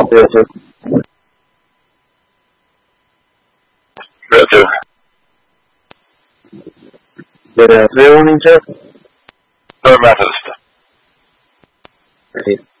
Vet du? Det är 3 ordning, 3. Börja med hösten. Precis.